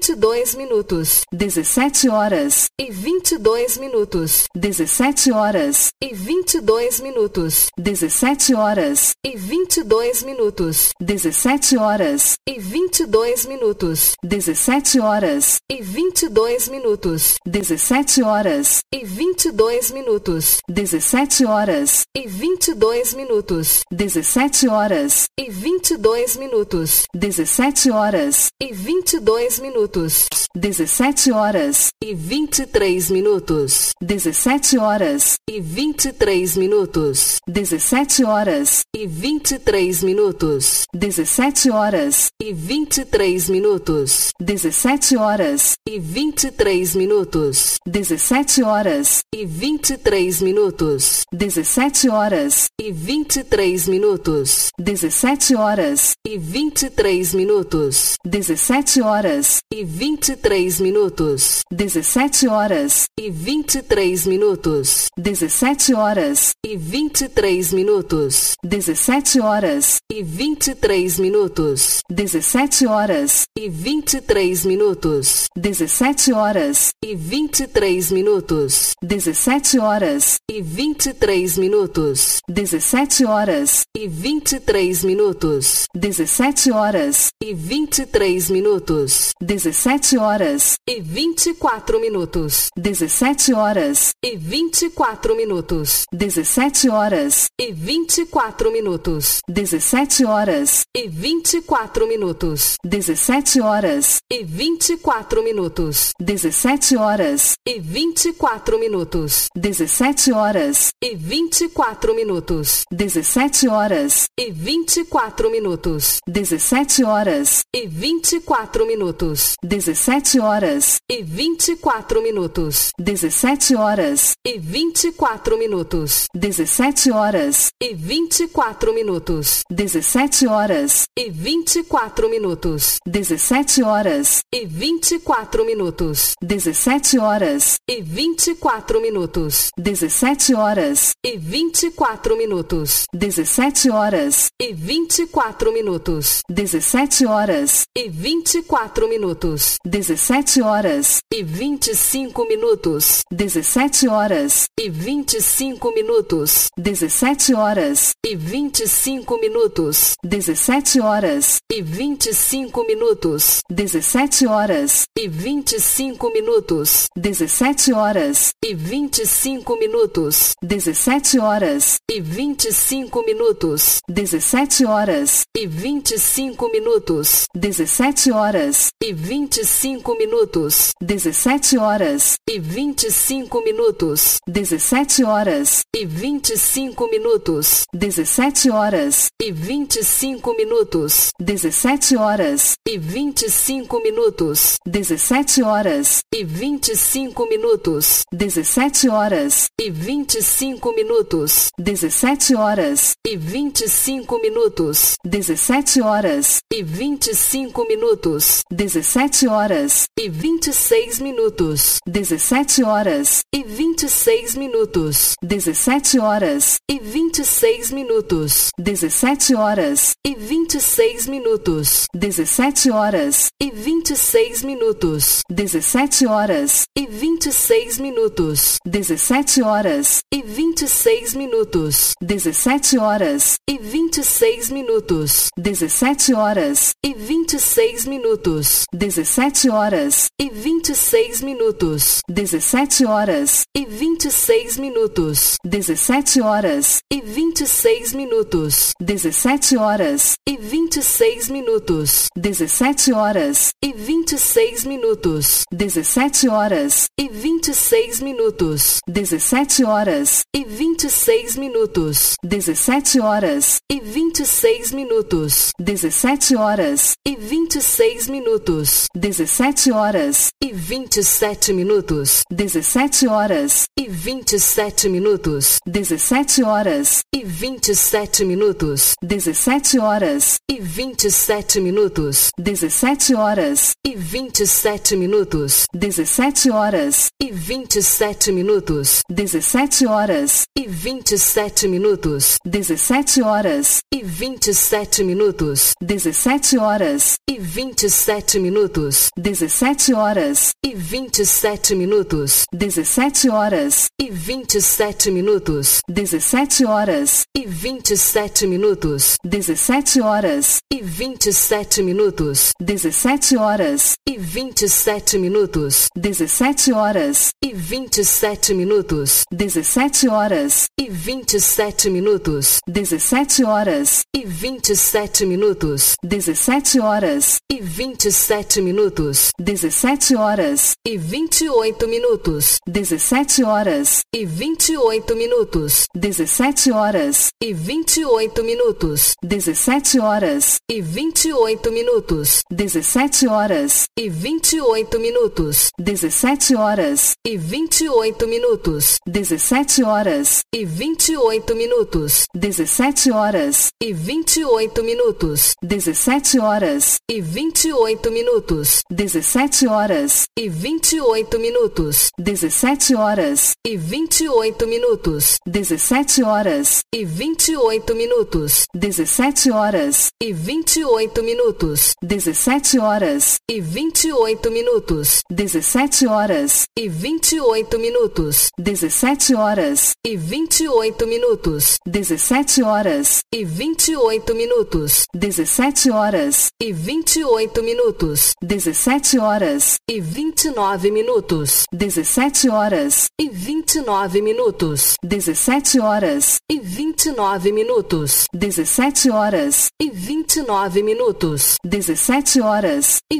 22 minutos. 17 horas E 22 minutos. 17 horas E 22 minutos. 17 horas E 22 22 minutos. 17 horas E 22 minutos. 17 horas E 22 minutos. 17 horas E 22 minutos. 17 horas E 22 minutos. 17 horas E 22 minutos. 17 horas E 22 minutos. 17 horas E 23 minutos. 17 horas E 23 minutos. 17 horas E 23 minutos. 17 horas E 23 minutos. 17 horas E 23 minutos. 17 horas E 23 minutos. 17 horas E 23 minutos. 17 horas E 23 minutos. 17 horas E 23 minutos. 17 horas E 23 minutos. 17 horas E 23 minutos. 17 horas E 23 minutos. 17 horas E 23 minutos. 17 horas E 23 minutos. 17 horas E 23 minutos. 17 horas E 23 minutos. 17 horas E 23 minutos. 17 horas E 24 minutos. 17 horas E 24 minutos. 17 horas E 24 minutos. 17 horas E 24 minutos. 17 horas E 24 minutos. 17 horas E 24 minutos. 17 horas E 24 minutos. 17 horas E 24 minutos. 17 horas E 24 minutos. 17 horas E 24 minutos. 17 horas E 24 minutos. 17 horas E 24 minutos. 17 horas E 24 minutos. 17 horas E 24 minutos. 17 horas E 24 minutos. 17 horas E 24 minutos. 17 horas E 24 minutos. 17 horas E 24 minutos. 17 horas E 25 minutos. 17 horas E 25 minutos. 17 horas E 25 minutos. 17 horas E 25 minutos. 17 horas E 25 minutos. 17 horas E 25 minutos. 17 horas E 25 minutos. 17 horas E 25 minutos. 17 horas E 25 minutos. 17 horas E 25 minutos. 17 horas E 25 minutos. 17 horas E 25 minutos. 17 horas E 25 minutos. 17 horas E 25 minutos. 17 horas E 25 minutos. 17 horas E 25 minutos. 17 horas E 25 minutos. 17 horas E 26 minutos. 17 horas E 26 minutos. 17 horas E 26 minutos. 17 horas E 26 minutos. 17 horas E 26 minutos. 17 horas E 26 minutos. 17 horas E 26 minutos. 17 horas E 26 minutos. 17 horas E 26 minutos. 17 horas E 26 minutos. 17 horas E 26 minutos. 17 horas E 26 minutos. 17 horas E 26 minutos. 17 horas E 26 minutos. 17 horas E 26 minutos. 17 horas E 26 minutos. 17 horas E 26 minutos. 17 horas E 26 minutos. 17 horas E 27 minutos. 17 horas E 27 minutos. 17 horas E 27 minutos. 17 horas E 27 minutos. 17 horas E 27 minutos. 17 horas E 27 minutos. 17 horas E 27 minutos. 17 horas E 27 minutos. 17 horas E 27 minutos. 17 horas E 27 minutos. 17 horas E 27 minutos. 17 horas E 27 17 minutos, 17 horas, e 27 minutos, 17 horas, e 27 minutos, 17 horas, e 27 minutos, 17 horas, e 27 minutos, 17 horas, e 27 minutos, 17 horas, e 27 minutos, 17 horas, e 28 minutos, 17 horas, e 28 minutos, 17 horas, e 28 minutos, 17 horas, e 28 minutos, 17 horas, e 28 minutos, 17 horas, e 28 minutos, 17 horas, e 28 minutos, 17 horas, e 28 minutos, 17 horas, e 28 minutos, 17 horas, e 28 minutos, 17 horas, e 28 minutos, 17 horas, e 28 minutos, 17 horas, e 28 minutos, 17 horas, e 28 minutos, 17 horas, e 28 minutos, 17 horas, e 28 minutos, 17 horas, e 28 minutos, 17 horas, e 28 minutos, 17 horas, e 29 minutos, 17 horas, e 29 minutos, 17 horas, e 29 minutos, 17 horas, e 29 minutos, 17 horas, e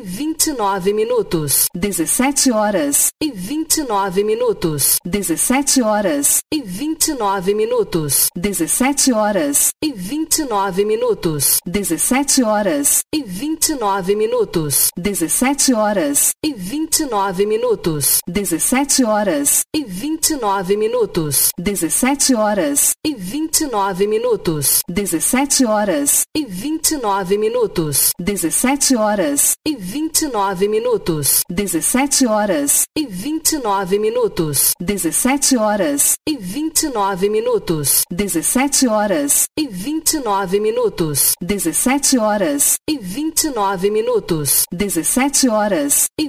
29 minutos, 17 horas, e 29 minutos, 17 horas, e 29 minutos, 17 horas, e 29 minutos, 17 horas, e 29 minutos, 17 horas, e 29 minutos, 17 horas, e 29 minutos, 17 horas, e 29 minutos, 17 horas, e 29 minutos, 17 horas, e 29 minutos, 17 horas, e 29 minutos, 17 horas, e 29 minutos, 17 horas, e 29 minutos, 17 horas, e 29 minutos, 17 horas, e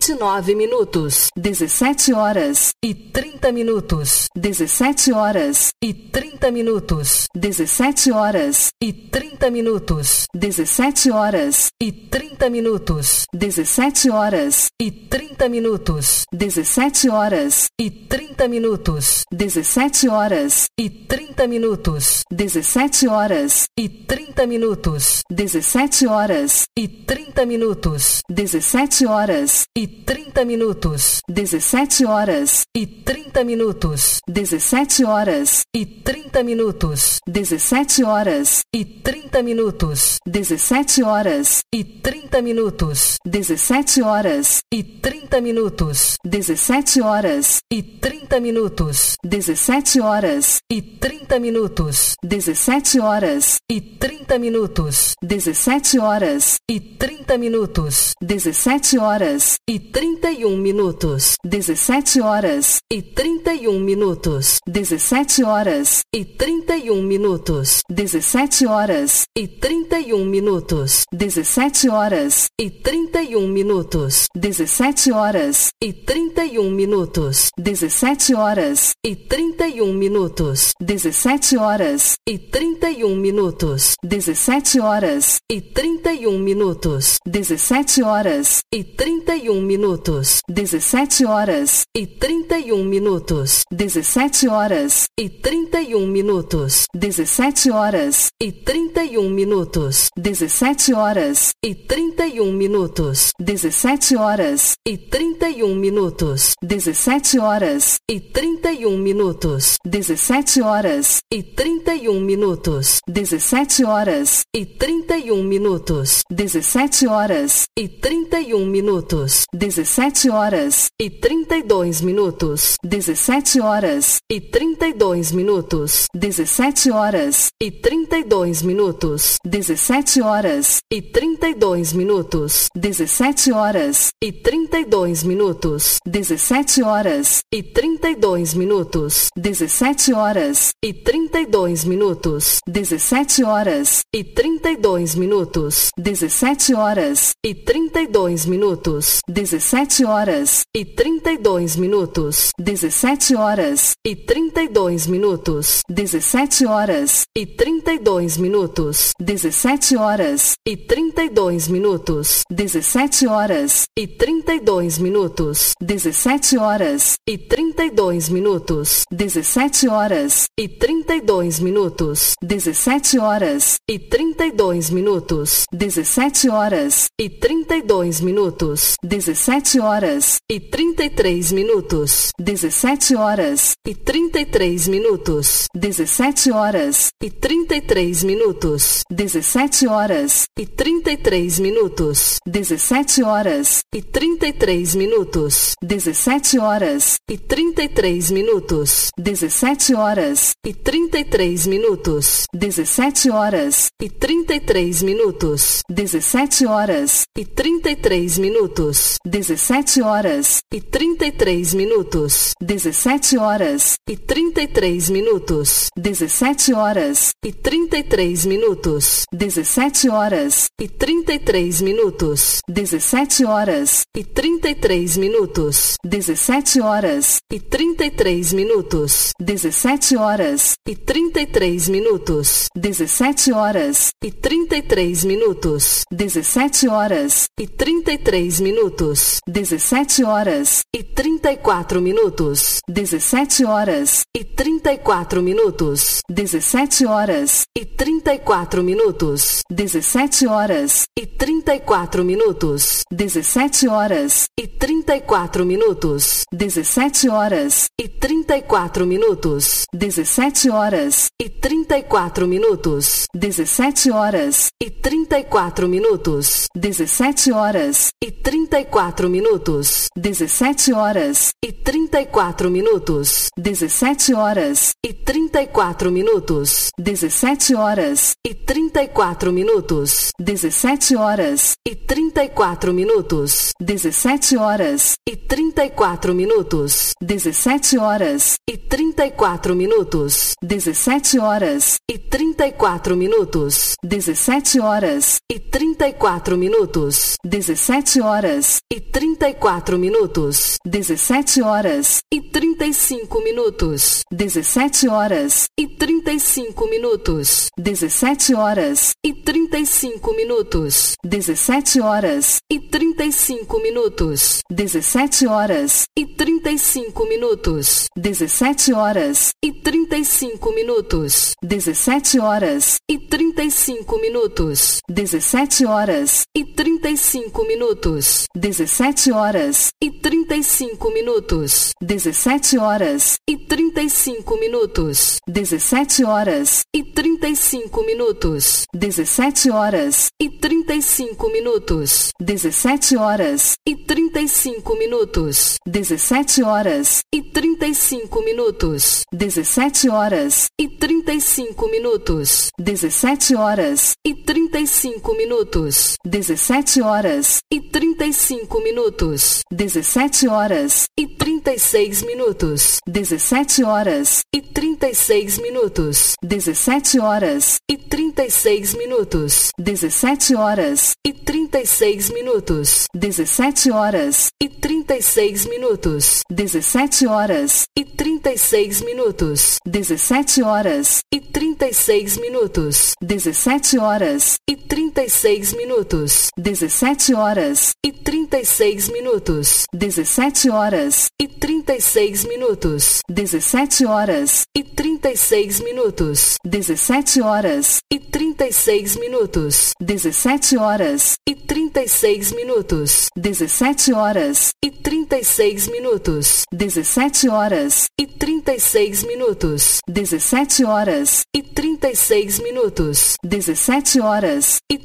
29 minutos, 17 horas, e 30 minutos, 17 horas, e 30 minutos, 17 horas, e 30 minutos, 17 horas, e 30 minutos, 17 horas, e 30 minutos, 17 horas, e 30 minutos, 17 horas, e 30 minutos, 17 horas, e 30 minutos, 17 horas, e 30 minutos, 17 horas, e 30 minutos, 17 horas, e 30 minutos, 17 horas, e 30 minutos, 17 horas, e 30 minutos, 17 horas, e 30 minutos, 17 horas, e 30 minutos, 17 horas, e 30 minutos, 17 horas, e 30 minutos, 17 horas, e 30 minutos, 17 horas, e 30 minutos, 17 horas, e 31 minutos, 17 horas, e 31 minutos, 17 horas, e 31 minutos, 17 horas, e 31 minutos, 17 horas, e 31 minutos, 17 horas, e 31 minutos, 17 horas, e 31 minutos, 17 horas, e 31 minutos, 17 horas, e 31 minutos, 17 horas, e 31 minutos, 17 horas, e 31 minutos, 17 horas, e 31 minutos, 17 horas, e 31 minutos, 17 horas, e 31 minutos, 17 horas, e 31 minutos, 17 horas, e 31 minutos, 17 horas, e 31 minutos, 17 horas, e 31 minutos, 17 horas, e 31 minutos, 17 horas, e 32 minutos, 17 horas, e 32 minutos, 17 horas, e 32 minutos, 17 horas, e 32 minutos, 17 horas, e 32 minutos, 17 horas, e 32 32 minutos. 17 horas E 32 minutos. 17 horas E 32 minutos. 17 horas E 32 minutos. 17 horas E 32 minutos. 17 horas E 32 minutos. 17 horas E 32 minutos. 17 horas E 32 minutos. 17 horas E 32 minutos. 17 horas E 32 minutos. 17 horas E 32 minutos. 17 horas E 32 minutos. 17 horas E 32 minutos. 17 horas E 33 minutos. 17 horas E 33 minutos. 17 horas E 33 minutos. 17 horas E 33 minutos. 17 horas E 33 minutos. 17 horas E 33 minutos. 17 horas E 33 minutos. 17 horas E 33 minutos. 17 horas E 33 minutos. 17 horas E 33 minutos. 17 horas E 33 minutos. 17 horas E 33 minutos. 17 horas E 33 minutos. 17 horas E 33 minutos. 17 horas E 33 minutos. 17 horas E 33 minutos. 17 horas E 33 minutos. 17 horas E 33 minutos. 17 horas E 34 minutos. 17 horas E 34 minutos. 17 horas E 34 minutos. 17 horas E 34 minutos. 17 horas E 34 minutos. 17 horas E 34 minutos. 17 horas E 34 minutos. 17 horas E 34 minutos. 17 horas E 34 minutos. 17 horas E 34 minutos. 17 horas E 34 minutos. 17 horas E 34 minutos. 17 horas E 34 minutos. 17 horas E 34 minutos. 17 horas E 34 minutos. 17 horas E 34 minutos. 17 horas E 34 minutos. 17 horas E 34 minutos. 17 horas E 35 minutos. 17 horas E 35 minutos. 17 horas E 35 minutos. 17 horas E 35 minutos. 17 horas E 35 minutos. 17 horas E 35 minutos. 17 horas E 35 minutos. 17 horas E 35 minutos. 17 horas E 35 minutos. 17 horas E 35 minutos. 17 horas E 35 minutos. 17 horas E 35 minutos. 17 horas E 35 minutos. 17 horas E 35 minutos. 17 horas E 35 minutos. 17 horas E 35 minutos. 17 horas E 35 minutos. 17 horas E 36 minutos. 17 horas E 36 minutos. 17 horas E 36 minutos. 17 horas E 36 minutos. 17 horas E 36 minutos. 17 horas E 36 minutos. 17 horas E 36 minutos. 17 horas E 36 minutos. 17 horas E 36 minutos. 17 horas E 36 minutos. 17 horas E 36 minutos. 17 horas E 36 minutos. 17 horas E 36 minutos. 17 horas E 36 minutos. 17 horas E 36 minutos. 17 horas E 36 minutos. 17 horas E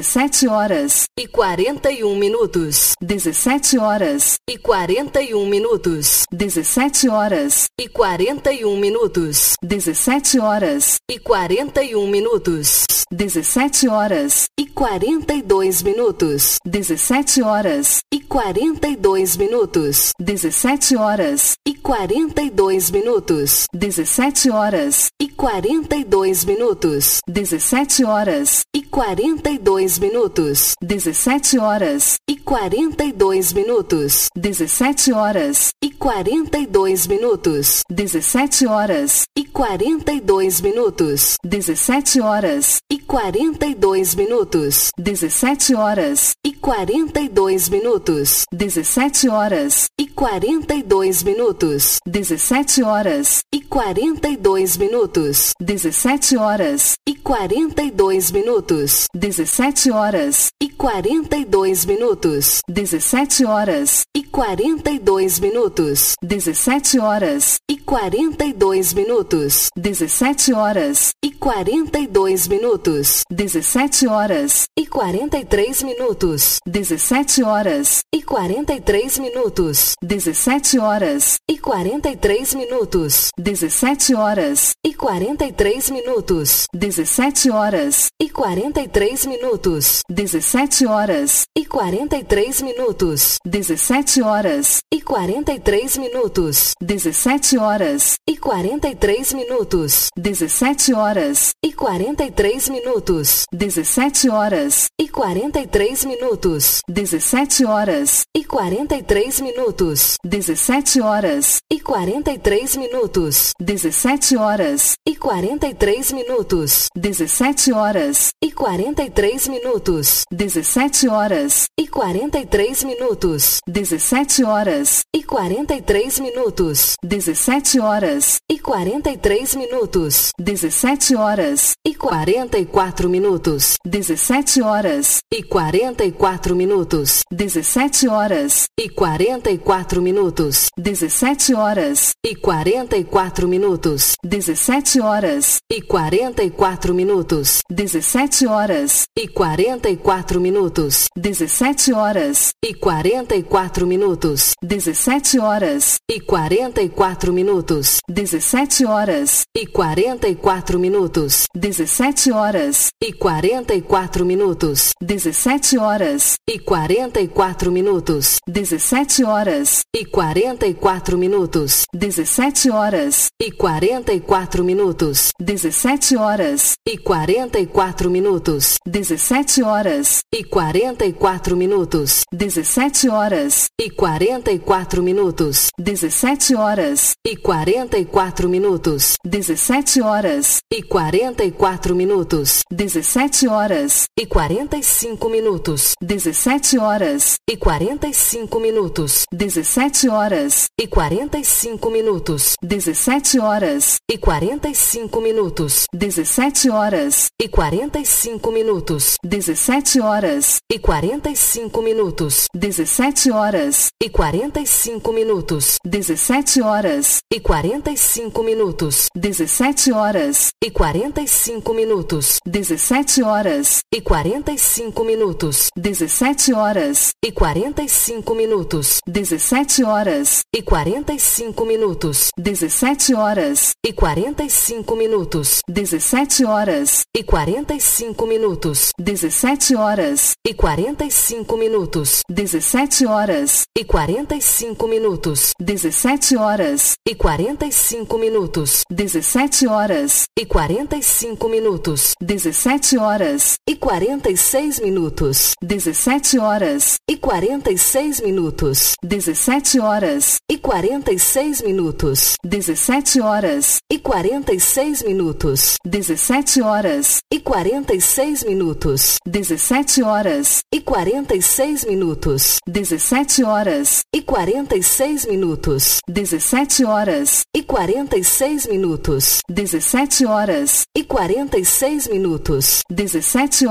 17 horas e 41 minutos. 17 horas E 41 minutos. 17 horas E 41 minutos. 17 horas E 41 minutos. 17 horas E 42 minutos. 17 horas E 42 minutos. 17 horas E 42 minutos. 17 horas E 42 minutos. 17 horas E 42 minutos. 17 horas E 42 minutos. 17 horas E 42 minutos. 17 horas E 42 minutos. 17 horas E 42 minutos. 17 horas E 42 minutos. 17 horas E 42 minutos. 17 horas E 42 minutos. 17 horas E 42 minutos. 17 horas E 42 minutos. 17 horas E 42 minutos. 17 horas E 42 minutos. 17 horas E 42 minutos. 17 horas E 43 minutos. 17 horas E 43 minutos. 17 horas E 43 minutos. 17 horas E 43 minutos. 17 horas E 43 minutos. 17 horas E 43 minutos. 17 horas E 43 minutos. 17 horas E 43 minutos. 17 horas E 43 minutos. 17 horas E 43 minutos. 17 horas E 43 minutos. 17 horas E 43 minutos. 17 horas E 43 minutos. 17 horas E 43 minutos. 17 horas E 43 minutos. 17 horas E 43 minutos. 17 horas E 43 minutos. 17 horas E 44 minutos. 17 horas E 44 minutos. 17 horas E 44 minutos. 17 horas E 44 minutos. 17 horas E 44 minutos. 17 horas E 44 minutos. 17 horas E 44 minutos. 17 horas E 44 minutos. 17 horas E 44 minutos. 17 horas E 44 minutos. 17 horas E 44 minutos. 17 horas E 44 minutos. 17 horas E 44 minutos. 17 horas E 44 minutos. 17 horas E 44 minutos. 17 horas E 44 minutos. 17 horas E 44 minutos. 17 horas E 44 minutos. 17 horas E 45 minutos. 17 horas E 45 minutos. 17 horas E 45 minutos. 17 horas E 45 minutos. 17 horas E 45 minutos. 17 horas E 45 minutos. 17 horas E 45 minutos. 17 horas E 45 minutos. 17 horas E 45 minutos. 17 horas E 45 minutos. 17 horas E 45 minutos. 17 horas E 45 minutos. 17 horas E 45 minutos. 17 horas E 45 minutos. 17 horas E 45 minutos. 17 horas E 45 minutos. 17 horas E 45 minutos. 17 horas E 45 minutos. 17 horas E 46 minutos. 17 horas E 46 minutos. 17 horas E 46 minutos. 17 horas E 46 minutos. 17 horas E 46 minutos. 17 horas E 46 minutos. 17 horas E 46 minutos. 17 horas E 46 minutos. 17 horas E 46 minutos. 17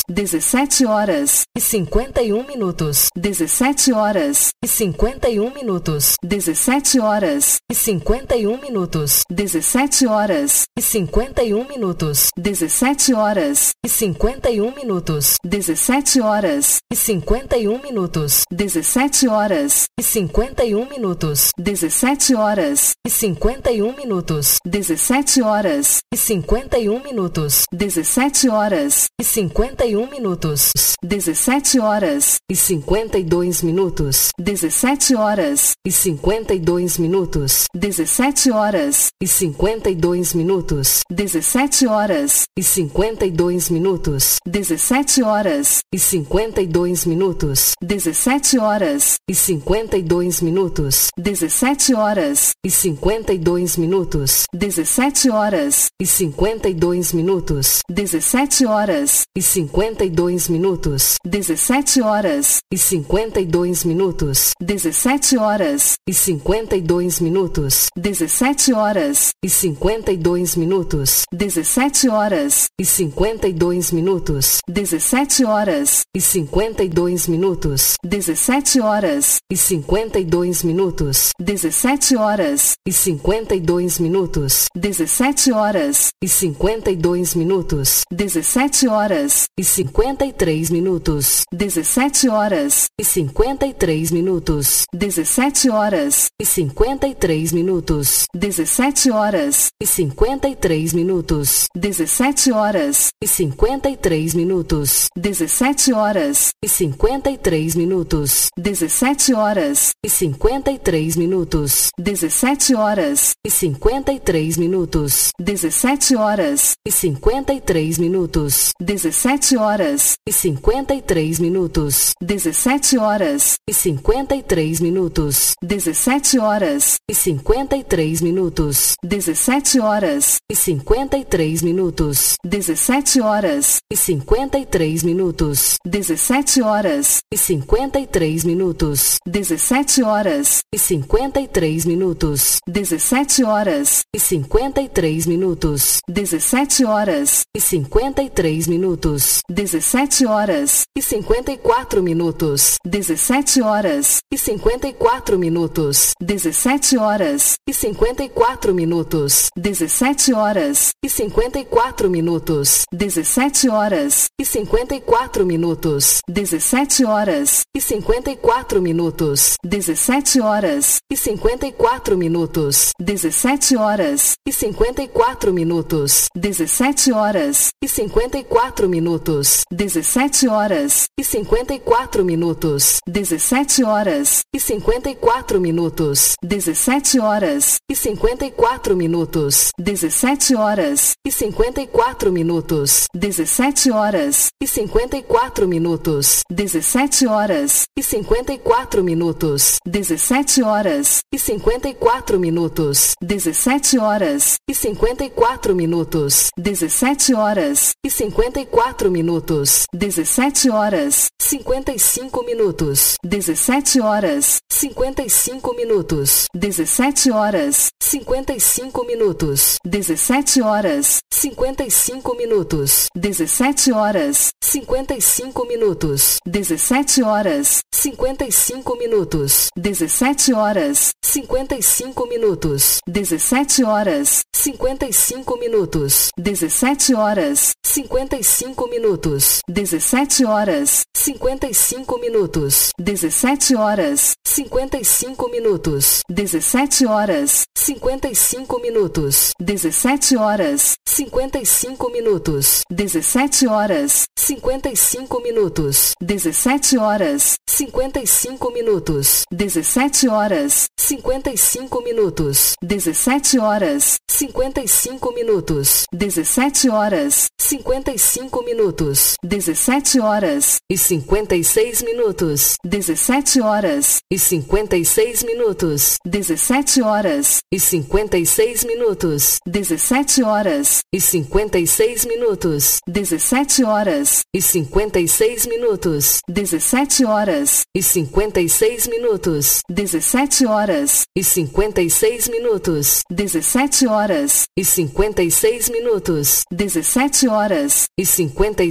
17 horas e 51 minutos, 17 horas e 51 minutos, 17 horas e 51 minutos, 17 horas e 51 minutos, 17 horas e 51 minutos, 17 horas e 51 minutos, 17 horas e 51 minutos, 17 horas e 51 minutos, 17 horas e 51 minutos, 17 horas e 51 minutos, 17 horas e 52 minutos, 17 horas e 52 minutos, 17 horas e 52 minutos, 17 horas e 52 minutos, 17 horas e 52 minutos, 17 horas e 52 minutos, 17 horas e 52 minutos, 17 horas e 52 minutos, 17 horas e 52 minutos, 17 horas e 52 minutos, 17 horas e 52 minutos, 17 horas e 52 minutos, 17 horas e 52 minutos, 17 horas e 52 minutos, 17 horas e 52 minutos, 17 horas e 52 minutos, 17 horas e 52 minutos, 17 horas e 53 minutos, 17 horas e 53 minutos, 17 horas e 53 minutos, 17 horas e 53 minutos, 17 horas e 53 minutos, 17 horas e 53 minutos, 17 horas e 53 minutos, 17 horas e 53 minutos, 17 horas e 53 minutos, 17 horas e 53 minutos, 17 horas e 53 minutos, 17 horas e 53 minutos, 17 horas e 53 minutos, 17 horas e 53 minutos, 17 horas e 53 minutos, 17 horas e 53 minutos, 17 horas e 53 minutos, 17 horas e 53 minutos, 17 horas e 54 minutos, 17 horas e 54 minutos, 17 horas e 54 minutos, 17 horas e 54 minutos, 17 horas e 54 minutos, 17 horas e 54 minutos, 17 horas e 54 minutos, 17 horas e 54 minutos, 17 horas e 54 minutos, 17 horas e 54 minutos, 17 horas e 54 minutos, 17 horas e 54 minutos, 17 horas e 54 minutos, 17 horas e 54 minutos, 17 horas e 54 minutos, 17 horas e 54 minutos, 17 horas e 54 minutos, 17 horas e 54 minutos, 17 horas 55 minutos, 17 horas 55 minutos, 17 horas 55 minutos, 17 horas 55 minutos, 17 horas 55 minutos, 17 horas 55 minutos, 17 horas 55 minutos, 17 horas 55 minutos, 17 horas 55 minutos, 17 horas 55 minutos, 17 horas 55 minutos, 17 horas 55 minutos, 17 horas 55 minutos, 17 horas 55 minutos, 17 horas 55 minutos, 17 horas 55 minutos, 17 horas 55 minutos, 17 horas 55 minutos, 17 horas e 56 minutos, 17 horas e 56 minutos, 17 horas e 56 minutos, 17 horas e 56 minutos, 17 horas e 56 minutos, 17 horas e 56 minutos, 17 horas e 56 minutos, 17 horas e 56 minutos, 17 horas e 56